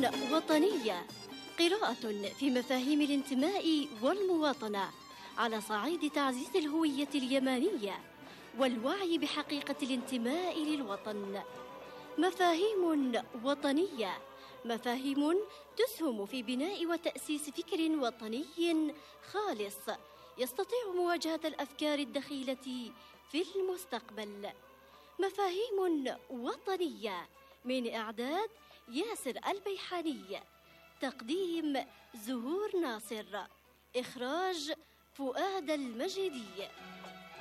وطنية، قراءة في مفاهيم الانتماء والمواطنة على صعيد تعزيز الهوية اليمانية والوعي بحقيقة الانتماء للوطن. مفاهيم وطنية، مفاهيم تسهم في بناء وتأسيس فكر وطني خالص يستطيع مواجهة الأفكار الدخيلة في المستقبل. مفاهيم وطنية، من إعداد ياسر البيحاني، تقديم زهور ناصر، إخراج فؤاد المجيدي.